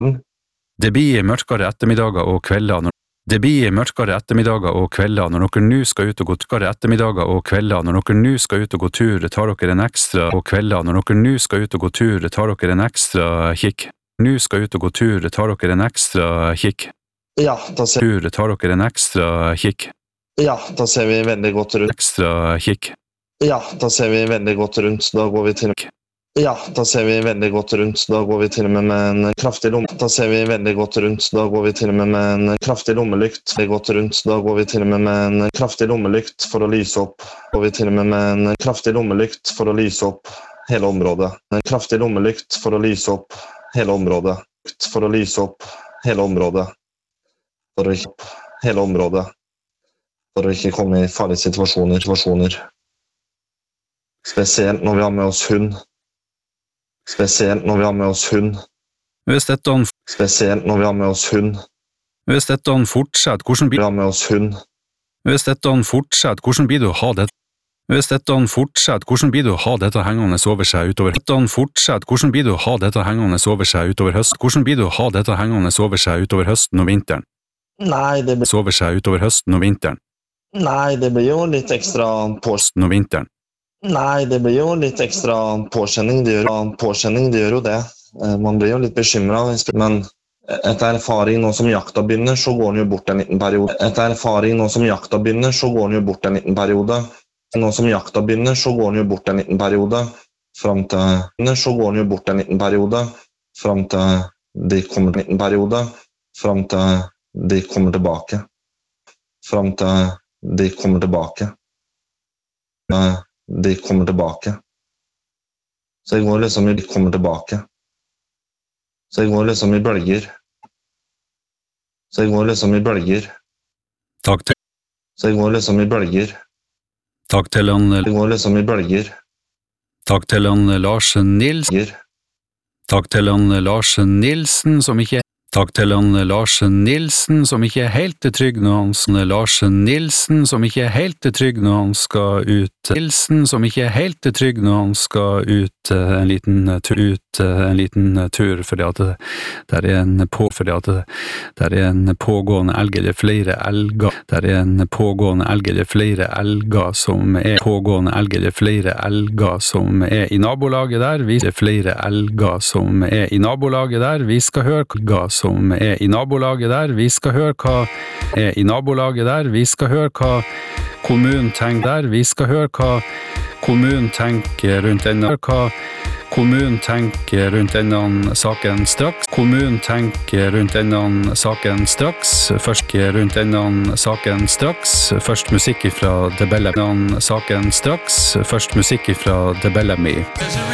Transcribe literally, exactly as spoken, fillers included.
Det blir mørkere ettermiddager og kvelder når Det blir mørkere ettermiddager og kvelder når dere nå skal ut og gå mørkere ettermiddager og kvelder når dere nå skal ut og gå tur, tar dere en ekstra og kvelder når dere nå skal ut og gå tur, tar dere en ekstra kikk. Nå skal ut og gå tur, tar dere en ekstra kikk. Ja, da ser Tur, tar dere en ekstra kikk. Ja, da ser vi veldig godt rundt. Ekstra kikk. Ja, da ser vi veldig godt rundt. Da går vi til Ja, da ser vi veldig godt rundt. Da går vi til og med med en kraftig lomme. Da ser vi veldig godt rundt. Da går vi til og med med en kraftig lommelykt. Det godt rundt. Da går vi til og med med en kraftig lommelykt for å lyse opp. Går vi til og med med en kraftig lommelykt for å lyse opp hele området. En kraftig lommelykt for å lyse opp hele området. For å lyse opp hele området. For å ikke hele området. For å ikke komme i farlige situasjoner. situasjoner. Spesielt når vi har med oss hund. Spesielt når vi har med oss hund. Hvis dette Spesielt når vi har med oss hund. Hvis dette fortsetter, hvordan Vi blir har med oss hund. Hvis dette fortsetter, hvordan blir det å ha dette Hvis dette fortsetter, hvordan blir det å ha dette hengende over seg utover Dette fortsetter, hvordan blir det å ha dette hengende over seg utover høsten Hvordan blir det å ha dette hengende over seg utover høsten og vinteren Nei, det blir, Over seg utover høsten og vinteren nei, det blir jo litt ekstra på, Høsten og vinteren Nei, det blir jo litt ekstra påkjenning. Det gjør, påkjenning, det gjør jo det. Eh, Man blir jo litt bekymret. Men etter erfaring nå som jakta begynner, så går den jo bort en liten periode. Etter erfaring nå som jakta begynner, så går den jo bort en liten periode. Nå som jakta begynner, så går den jo bort en liten periode. Fram til så går den jo bort en liten periode. Fram til de kommer til en liten periode. Fram til de kommer tilbake. Fram til de kommer tilbake. Eh, De kommer tilbake. Så jeg går liksom i de kommer tilbake. Så jeg går liksom i bølger. Så jeg går liksom i bølger. Takk til, Så jeg går liksom i bølger. takk til han Jeg går liksom i bølger. Takk til han Lars Nilsen Bølger. Takk til han Lars Nilsen som ikke Takk til han Lars Nilsen som ikke er helt trygg når han skal Lars Nilsen som ikke er helt trygg når han skal ut Nilsen som ikke er helt trygg når han skal ut en liten tur ut en liten tur fordi at det der er en på fordi at det der er en pågående elg eller flere elger der er en pågående elg eller flere elger som er pågående elg eller flere elger som er i nabolaget der vi er flere elger som er i nabolaget der vi skal høre hva som er i nabolaget der, vi skal høre hva er i nabolaget der, vi skal høre hva kommunen tenker der, vi skal høre hva kommunen tenker rundt denne, hva kommunen tenker rundt denne saken straks, kommunen tenker rundt denne saken straks, først rundt denne saken straks, først musikk fra The Bellamy, saken straks, først musikk fra The Bellamy.